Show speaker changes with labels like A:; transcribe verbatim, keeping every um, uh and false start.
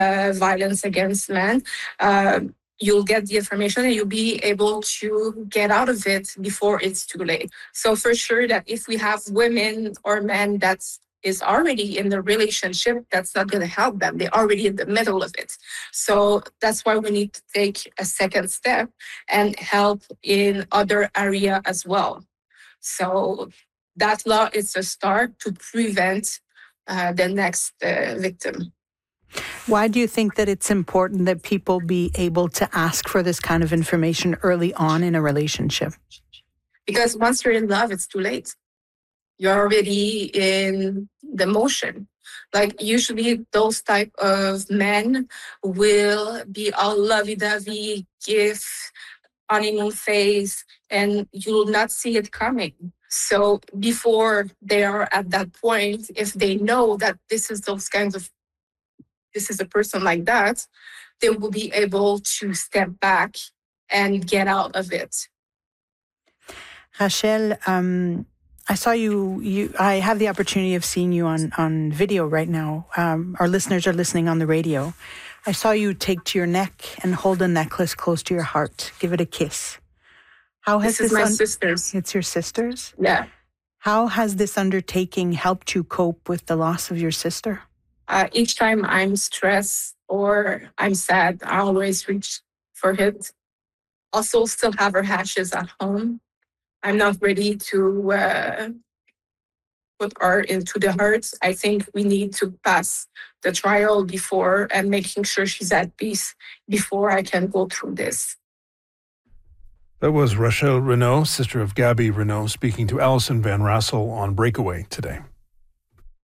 A: uh, violence against men, uh, you'll get the information and you'll be able to get out of it before it's too late. So for sure that if we have women or men that's is already in the relationship, that's not going to help them. They're already in the middle of it. So that's why we need to take a second step and help in other area as well. So that law is a start to prevent uh, the next uh, victim.
B: Why do you think that it's important that people be able to ask for this kind of information early on in a relationship?
A: Because once you're in love, it's too late. You're already in the motion. Like usually those type of men will be all lovey-dovey, give honeymoon phase, and you'll not see it coming. So before they are at that point, if they know that this is those kinds of, this is a person like that, they will be able to step back and get out of it.
B: Rachel, um, I saw you, you, I have the opportunity of seeing you on, on video right now. Um, our listeners are listening on the radio. I saw you take to your neck and hold a necklace close to your heart. Give it a kiss. How has
A: this is
B: this
A: my
B: un-
A: sister's.
B: It's your sister's?
A: Yeah.
B: How has this undertaking helped you cope with the loss of your sister?
A: Uh, each time I'm stressed or I'm sad, I always reach for it. Also, still have her ashes at home. I'm not ready to uh, put her into the heart. I think we need to pass the trial before and making sure she's at peace before I can go through this.
C: That was Rachel Renaud, sister of Gabby Renaud, speaking to Alison Van Rassel on Breakaway today.